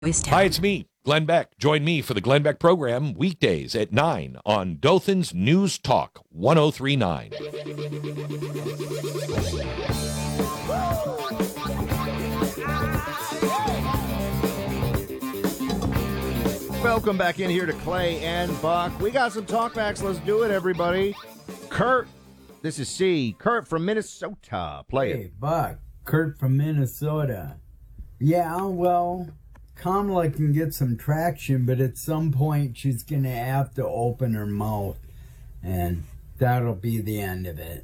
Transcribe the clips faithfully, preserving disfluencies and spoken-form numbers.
Hi, it's me, Glenn Beck. Join me for the Glenn Beck program weekdays at nine on Dothan's News Talk one oh three point nine. Welcome back in here to Clay and Buck. We got some talkbacks. Let's do it, everybody. Kurt, this is C. Kurt from Minnesota. Play Hey, it. Buck. Kurt from Minnesota. Yeah, well, Kamala can get some traction, but at some point she's going to have to open her mouth, and that'll be the end of it.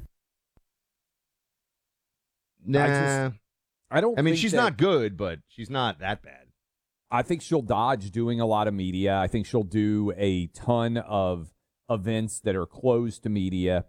Nah. I, just, I don't I mean, think she's that, not good, but she's not that bad. I think she'll dodge doing a lot of media. I think she'll do a ton of events that are closed to media.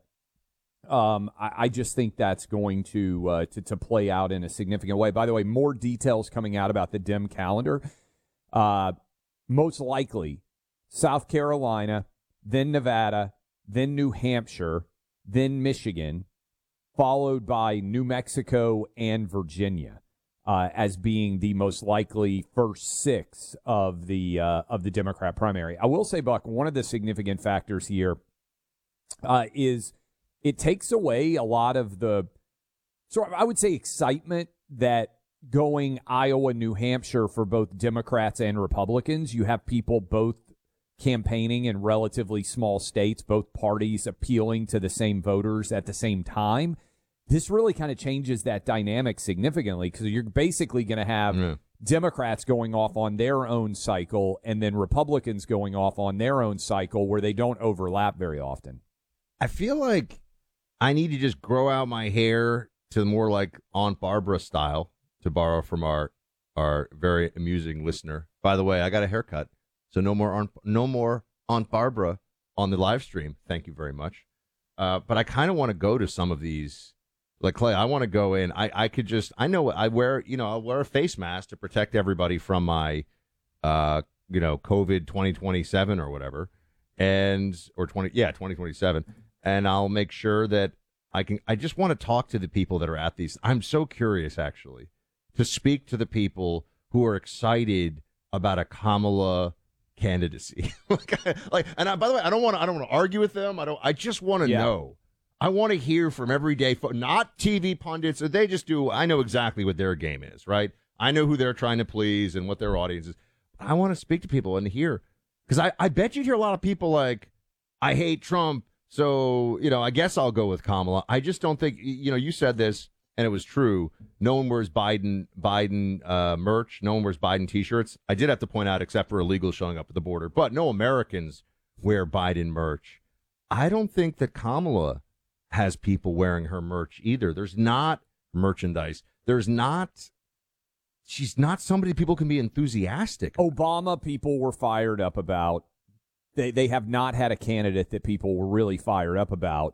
Um, I, I just think that's going to, uh, to to play out in a significant way. By the way, more details coming out about the Dem calendar. Uh, most likely, South Carolina, then Nevada, then New Hampshire, then Michigan, followed by New Mexico and Virginia. Uh, as being the most likely first six of the uh, of the Democrat primary. I will say, Buck, one of the significant factors here uh, is it takes away a lot of the, so I would say, excitement that going Iowa, New Hampshire for both Democrats and Republicans. You have people both campaigning in relatively small states, both parties appealing to the same voters at the same time. This really kind of changes that dynamic significantly because you're basically going to have yeah. Democrats going off on their own cycle and then Republicans going off on their own cycle where they don't overlap very often. I feel like I need to just grow out my hair to more like Aunt Barbara style, to borrow from our our very amusing listener. By the way, I got a haircut, so no more Aunt, no more Aunt Barbara on the live stream. Thank you very much. Uh, but I kind of want to go to some of these. Like, Clay, I want to go in. I, I could just, I know I wear, you know, I wear a face mask to protect everybody from my, uh, you know, COVID twenty twenty-seven or whatever. And, or twenty, yeah, twenty twenty-seven. And I'll make sure that I can, I just want to talk to the people that are at these. I'm so curious, actually, to speak to the people who are excited about a Kamala candidacy. like, like, and I, by the way, I don't want to, I don't want to argue with them. I don't, I just want to yeah. know. I want to hear from everyday folks, not T V pundits. They just do. I know exactly what their game is, right? I know who they're trying to please and what their audience is. I want to speak to people and hear, because I, I bet you'd hear a lot of people like, I hate Trump, so, you know, I guess I'll go with Kamala. I just don't think, you know, you said this, and it was true. No one wears Biden Biden uh, merch. No one wears Biden T-shirts. I did have to point out, except for illegals showing up at the border, but no Americans wear Biden merch. I don't think that Kamala has people wearing her merch either. There's not merchandise. There's not, she's not somebody people can be enthusiastic about. Obama people were fired up about. They they have not had a candidate that people were really fired up about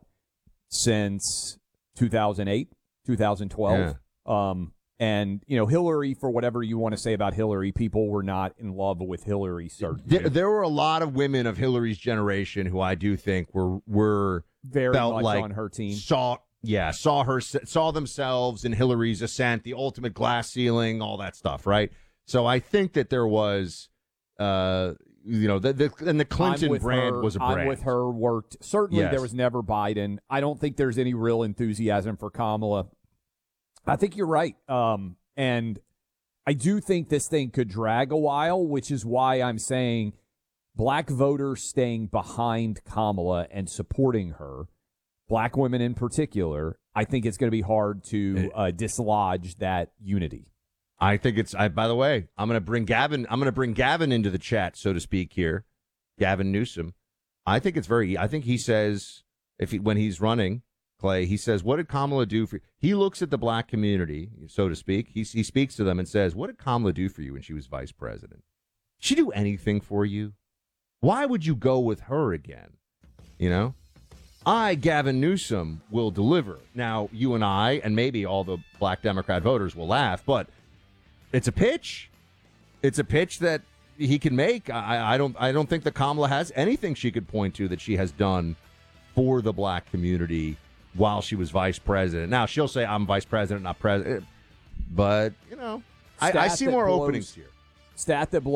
since two thousand eight, two thousand twelve. Yeah. Um, and, you know, Hillary, for whatever you want to say about Hillary, people were not in love with Hillary, certainly. There, there were a lot of women of Hillary's generation who I do think were were very felt much like on her team. Saw, yeah, saw her, saw themselves in Hillary's ascent, the ultimate glass ceiling, all that stuff, right? So I think that there was, uh, you know, the, the and the Clinton brand her, was a brand. I'm with her worked. Certainly, yes. There was never Biden. I don't think there's any real enthusiasm for Kamala. I think you're right, um, and I do think this thing could drag a while, which is why I'm saying black voters staying behind Kamala and supporting her, black women in particular, I think it's going to be hard to uh, dislodge that unity. I think it's, I, by the way, I'm going to bring Gavin, I'm going to bring Gavin into the chat, so to speak here, Gavin Newsom. I think it's very, I think he says, if he, when he's running, Clay, he says, what did Kamala do for you? He looks at the black community, so to speak. He, he speaks to them and says, what did Kamala do for you when she was vice president? Did she do anything for you? Why would you go with her again? You know? I, Gavin Newsom, will deliver. Now, you and I, and maybe all the black Democrat voters will laugh, but it's a pitch. It's a pitch that he can make. I, I don't I don't think that Kamala has anything she could point to that she has done for the black community while she was vice president. Now, she'll say, I'm vice president, not president. But, you know, I, I see more blows, openings here. Stat that